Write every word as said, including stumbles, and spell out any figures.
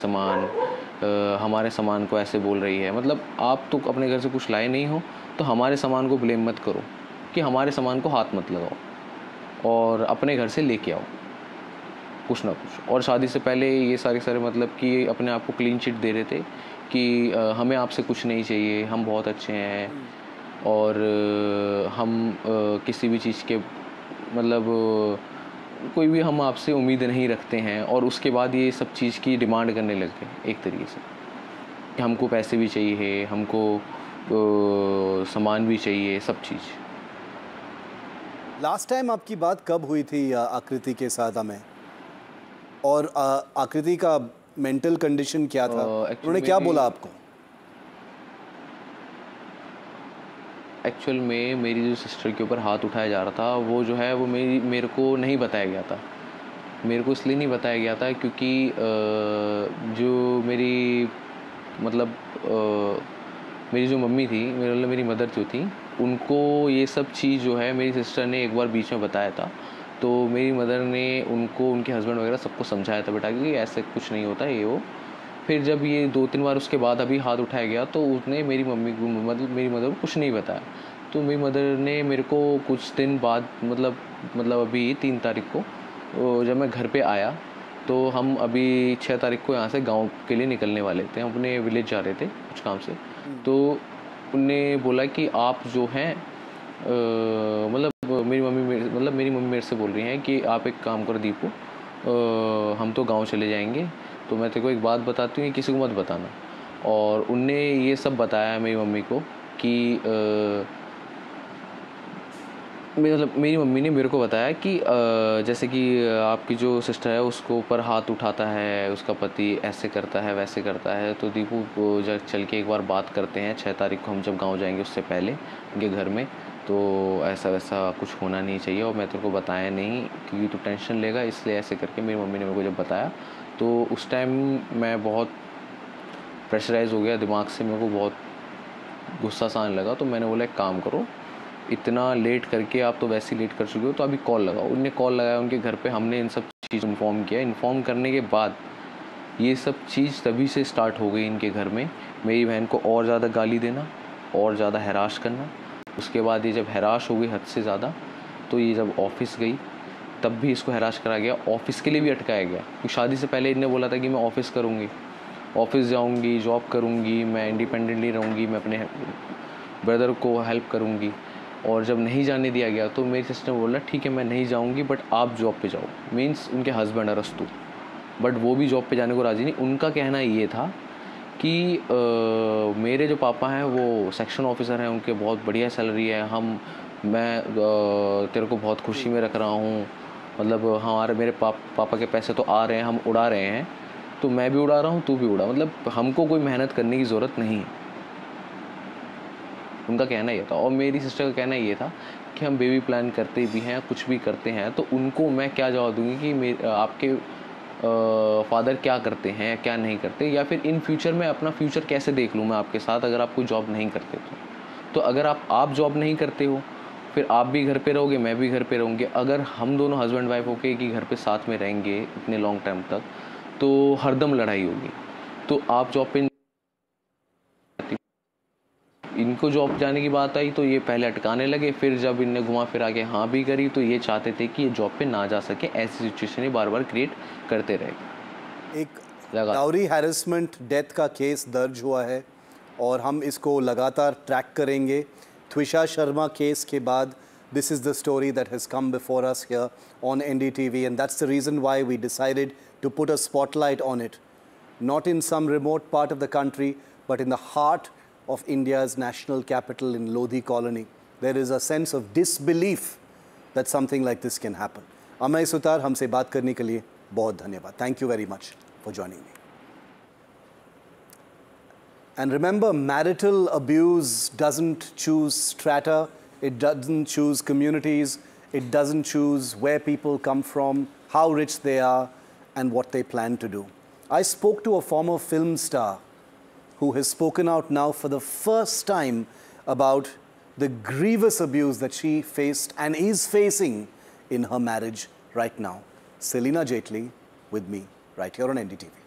सामान आ, हमारे सामान को ऐसे बोल रही है। मतलब आप तो अपने घर से कुछ लाए नहीं हो तो हमारे सामान को ब्लेम मत करो कि हमारे सामान को हाथ मत लगाओ और अपने घर से लेके आओ कुछ ना कुछ। और शादी से पहले ये सारे सारे मतलब कि अपने आप को क्लीन चिट दे रहे थे कि आ, हमें आपसे कुछ नहीं चाहिए, हम बहुत अच्छे हैं और आ, हम आ, किसी भी चीज़ के मतलब कोई भी हम आपसे उम्मीद नहीं रखते हैं। और उसके बाद ये सब चीज़ की डिमांड करने लग गए एक तरीके से कि हमको पैसे भी चाहिए, हमको आ, सामान भी चाहिए, सब चीज़। लास्ट टाइम आपकी बात कब हुई थी आकृति के साथ हमें, और आ, आकृति का मेंटल कंडीशन क्या था? uh, उन्होंने क्या बोला आपको? एक्चुअल में मेरी जो सिस्टर के ऊपर हाथ उठाया जा रहा था वो जो है वो मेरी मेरे को नहीं बताया गया था। मेरे को इसलिए नहीं बताया गया था क्योंकि जो मेरी मतलब मेरी जो मम्मी थी, मेरे मतलब मेरी मदर जो थी, उनको ये सब चीज़ जो है मेरी सिस्टर ने एक बार बीच में बताया था। तो मेरी मदर ने उनको, उनके हस्बैंड वगैरह सबको समझाया था बेटा कि ऐसे कुछ नहीं होता ये वो। फिर जब ये दो तीन बार उसके बाद अभी हाथ उठाया गया तो उसने मेरी मम्मी को मतलब मेरी मदर को कुछ नहीं बताया। तो मेरी मदर ने मेरे को कुछ दिन बाद मतलब मतलब अभी तीन तारीख को जब मैं घर पे आया तो हम अभी छः तारीख को यहाँ से गांव के लिए निकलने वाले थे, हम अपने विलेज जा रहे थे कुछ काम से। तो उनने बोला कि आप जो हैं मतलब मेरी मम्मी मतलब मेरी मम्मी मेरे से बोल रही हैं कि आप एक काम करो दीपू, हम तो गांव चले जाएंगे, तो मैं तेरे को एक बात बताती हूँ, ये किसी को मत बताना। और उनने ये सब बताया मेरी मम्मी को कि आ, मतलब मेरी मम्मी ने मेरे को बताया कि आ, जैसे कि आपकी जो सिस्टर है उसको ऊपर हाथ उठाता है, उसका पति ऐसे करता है वैसे करता है, तो दीपू जब चल के एक बार बात करते हैं, छः तारीख को हम जब गांव जाएंगे उससे पहले उनके घर में, तो ऐसा वैसा कुछ होना नहीं चाहिए और मैं तेरे को बताया नहीं क्योंकि तू टेंशन लेगा, इसलिए ऐसे करके मेरी मम्मी ने मेरे को जब बताया तो उस टाइम मैं बहुत प्रेशराइज हो गया दिमाग से, मेरे को बहुत गुस्सा सा आने लगा। तो मैंने बोला एक काम करो, इतना लेट करके आप तो वैसे ही लेट कर चुके हो तो अभी कॉल लगाओ। उनने कॉल लगाया उनके घर पे, हमने इन सब चीज़ इन्फॉर्म किया। इन्फॉर्म करने के बाद ये सब चीज़ तभी से स्टार्ट हो गई इनके घर में, मेरी बहन को और ज़्यादा गाली देना और ज़्यादा हैराश करना। उसके बाद ये जब हैराश हो गई हद से ज़्यादा तो ये जब ऑफिस गई तब भी इसको हैराश करा गया, ऑफिस के लिए भी अटकाया गया क्योंकि शादी से पहले इनने बोला था कि मैं ऑफिस करूँगी, ऑफिस जाऊँगी, जॉब करूँगी, मैं इंडिपेंडेंटली रहूँगी, मैं अपने ब्रदर को हेल्प करूँगी। और जब नहीं जाने दिया गया तो मेरी सिस्टर बोला ठीक है मैं नहीं जाऊँगी बट आप जॉब पे जाओ, मीन्स उनके हस्बैंड अरस्तु, बट वो भी जॉब पे जाने को राज़ी नहीं। उनका कहना ये था कि आ, मेरे जो पापा हैं वो सेक्शन ऑफिसर हैं, उनके बहुत बढ़िया सैलरी है, हम मैं आ, तेरे को बहुत खुशी में रख रहा हूँ, मतलब हमारे मेरे पाप, पापा के पैसे तो आ रहे हैं, हम उड़ा रहे हैं, तो मैं भी उड़ा रहा हूँ तू भी उड़ा, मतलब हमको कोई मेहनत करने की ज़रूरत नहीं है। उनका कहना ये था। और मेरी सिस्टर का कहना ये था कि हम बेबी प्लान करते भी हैं, कुछ भी करते हैं, तो उनको मैं क्या जवाब दूंगी कि मेरे आपके फादर क्या करते हैं क्या नहीं करते, या फिर इन फ्यूचर में अपना फ्यूचर कैसे देख लूँ मैं आपके साथ अगर आप कोई जॉब नहीं करते तो तो अगर आप आप जॉब नहीं करते हो फिर आप भी घर पे रहोगे, मैं भी घर पे रहूँगी। अगर हम दोनों हस्बैंड वाइफ होके कि घर पे साथ में रहेंगे इतने लॉन्ग टाइम तक तो हरदम लड़ाई होगी। तो आप जॉब पे, इनको जॉब जाने की बात आई तो ये पहले अटकाने लगे, फिर जब इनने घुमा फिरा के हाँ भी करी तो ये चाहते थे कि ये जॉब पे ना जा सके, ऐसी सिचुएशन ही बार बार क्रिएट करते रहे। एक डाउरी हैरेसमेंट डेथ का केस दर्ज हुआ है और हम इसको लगातार ट्रैक करेंगे। त्विषा शर्मा केस के बाद this is the story that has come before us here on N D T V, and that's the reason why we decided to put a spotlight on it, not in some remote part of the country but in the heart of India's national capital in Lodhi colony. There is a sense of disbelief that something like this can happen. Amay Sutar, हमसे बात करने के लिए बहुत धन्यवाद. Thank you very much for joining me. And remember, marital abuse doesn't choose strata, it doesn't choose communities, it doesn't choose where people come from, how rich they are, and what they plan to do. I spoke to a former film star who has spoken out now for the first time about the grievous abuse that she faced and is facing in her marriage right now. Selina Jaitley with me right here on N D T V.